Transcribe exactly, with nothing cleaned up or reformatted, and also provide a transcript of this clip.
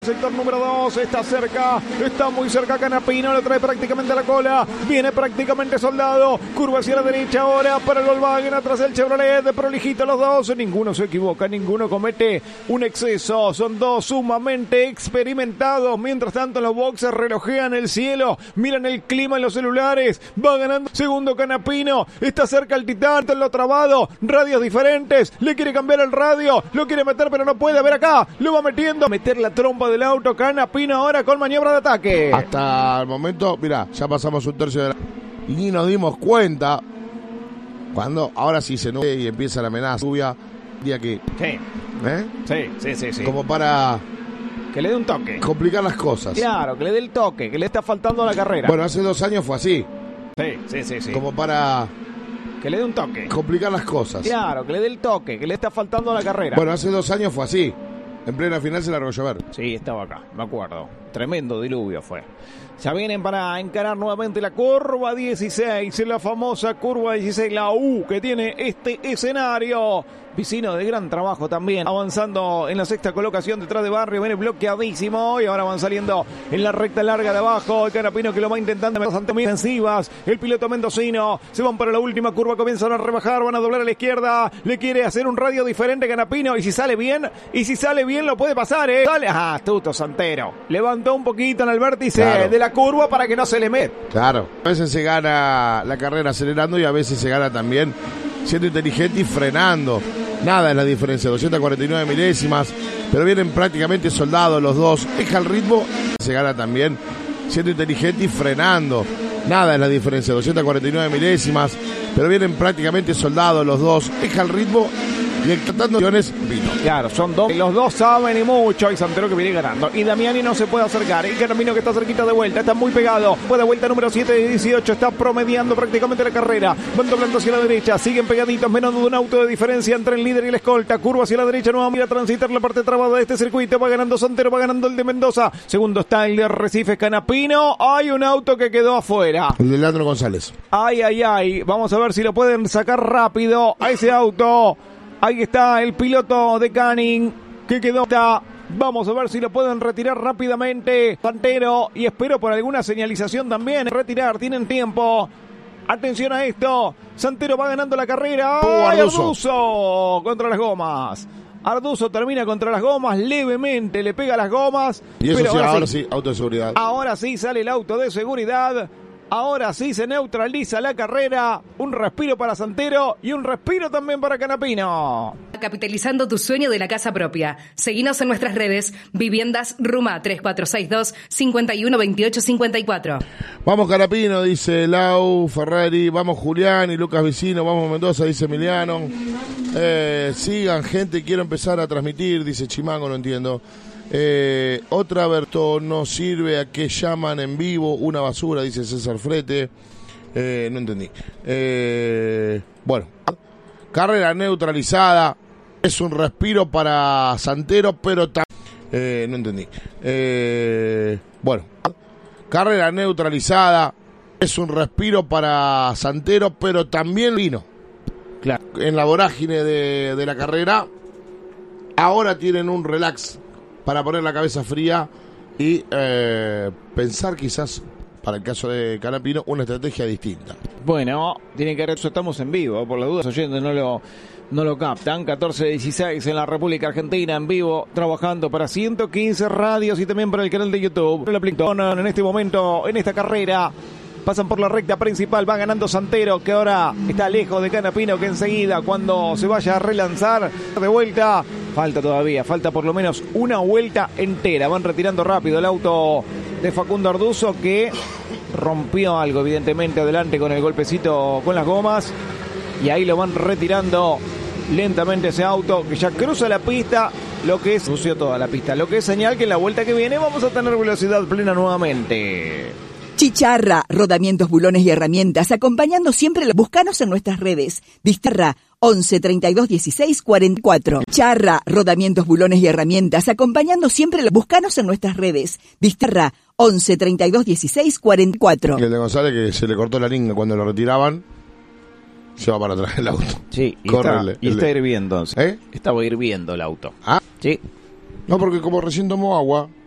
Sector número dos, está cerca, está muy cerca Canapino, lo trae prácticamente a la cola, viene prácticamente Soldado, curva hacia la derecha ahora para el Volkswagen, atrás el Chevrolet, de prolijito los dos, ninguno se equivoca, ninguno comete un exceso, son dos sumamente experimentados, mientras tanto los boxes relojean el cielo, miran el clima en los celulares, va ganando segundo Canapino, está cerca el Titán, lo trabado, radios diferentes, le quiere cambiar el radio, lo quiere meter pero no puede, a ver acá, lo va metiendo, meter la trompa del auto, Canapino ahora con maniobra de ataque. Hasta el momento, mira, ya pasamos un tercio de la... Y ni nos dimos cuenta cuando ahora sí se nube y empieza la amenaza lluvia, día que... Sí. ¿Eh? Sí, sí, sí, sí. Como para... Que le dé un toque. Complicar las cosas. Claro, que le dé el toque, que le está faltando a la carrera. Bueno, hace dos años fue así. Sí, sí, sí, sí. Como para... Que le dé un toque. Complicar las cosas. Claro, que le dé el toque, que le está faltando a la carrera. Bueno, hace dos años fue así. En plena final se largó a llover. Sí, estaba acá, me acuerdo. Tremendo diluvio fue. Ya vienen para encarar nuevamente la curva dieciséis, la famosa curva dieciséis, la U que tiene este escenario. Vicino de gran trabajo también, avanzando en la sexta colocación detrás de Barrio, viene bloqueadísimo y ahora van saliendo en la recta larga de abajo. El Canapino que lo va intentando bastante defensivas. El piloto mendocino se van para la última curva, comienzan a rebajar, van a doblar a la izquierda. Le quiere hacer un radio diferente Canapino y si sale bien, y si sale bien lo puede pasar, ¿eh? Sale, ah, astuto Santero. Levantó un poquito en el vértice claro. de la curva para que no se le mete. Claro, a veces se gana la carrera acelerando y a veces se gana también siendo inteligente y frenando. Nada es la diferencia, doscientas cuarenta y nueve milésimas, pero vienen prácticamente soldados los dos. Deja el ritmo, se gana también siendo inteligente y frenando. Nada es la diferencia, doscientas cuarenta y nueve milésimas, pero vienen prácticamente soldados los dos. Deja el ritmo y el tratando vino. Claro, son dos. Los dos saben y mucho. Y Santero que viene ganando. Y Damiani no se puede acercar. Y Canapino que está cerquita de vuelta. Está muy pegado. Fue de vuelta número siete de dieciocho. Está promediando prácticamente la carrera. Van doblando hacia la derecha. Siguen pegaditos. Menos de un auto de diferencia entre el líder y el escolta. Curva hacia la derecha. No va a mirar a transitar la parte trabada de este circuito. Va ganando Santero. Va ganando el de Mendoza. Segundo está el de Recife Canapino. Hay un auto que quedó afuera. El de Leandro González. Ay, ay, ay. Vamos a ver si lo pueden sacar rápido a ese auto. Ahí está el piloto de Canning que quedó. Vamos a ver si lo pueden retirar rápidamente. Santero, y espero por alguna señalización también. Retirar, tienen tiempo. Atención a esto. Santero va ganando la carrera. Oh, ¡Ay, Arduzo! Arduzo! Contra las gomas. Arduzo termina contra las gomas. Levemente le pega las gomas. Y eso pero sí, ahora, ahora sí, sí, auto de seguridad. Ahora sí sale el auto de seguridad. Ahora sí se neutraliza la carrera. Un respiro para Santero y un respiro también para Canapino. Capitalizando tu sueño de la casa propia. Seguinos en nuestras redes. Viviendas Ruma tres cuatro seis dos, cinco uno dos ocho cinco cuatro. Vamos Canapino, dice Lau Ferrari. Vamos Julián y Lucas Vicino. Vamos Mendoza, dice Emiliano. Eh, sigan gente, quiero empezar a transmitir, dice Chimango, no entiendo. Eh, otra Berto no sirve, a qué llaman en vivo, una basura, dice César Frete. Eh, no entendí. Eh, bueno, carrera neutralizada, es un respiro para Santero, pero también... Eh, no entendí. Eh, bueno, carrera neutralizada, es un respiro para Santero, pero también vino. Claro. En la vorágine de, de la carrera, ahora tienen un relax para poner la cabeza fría y eh, pensar quizás, para el caso de Canapino, una estrategia distinta. Bueno, tienen que ver, estamos en vivo, por las dudas oyentes no lo, no lo captan. catorce dieciséis en la República Argentina, en vivo, trabajando para ciento quince radios y también para el canal de YouTube. La aplicación en este momento, en esta carrera, pasan por la recta principal, va ganando Santero, que ahora está lejos de Canapino, que enseguida, cuando se vaya a relanzar de vuelta, falta todavía, falta por lo menos una vuelta entera. Van retirando rápido el auto de Facundo Arduzo, que rompió algo, evidentemente, adelante con el golpecito con las gomas. Y ahí lo van retirando lentamente ese auto, que ya cruza la pista, lo que es, sució toda la pista, lo que es señal que en la vuelta que viene vamos a tener velocidad plena nuevamente. Chicharra, rodamientos, bulones y herramientas, acompañando siempre. Búscanos en nuestras redes. Distarra once treinta y dos dieciséis cuarenta y cuatro. Charra, rodamientos, bulones y herramientas, acompañando siempre. Búscanos en nuestras redes. Distarra once treinta y dos dieciséis cuarenta y cuatro. Y el de González, que se le cortó la linga cuando lo retiraban, se va para atrás el auto. Sí, y Córrele, está, y está hirviendo. ¿Eh? Estaba hirviendo el auto. Ah. Sí. No, porque como recién tomó agua,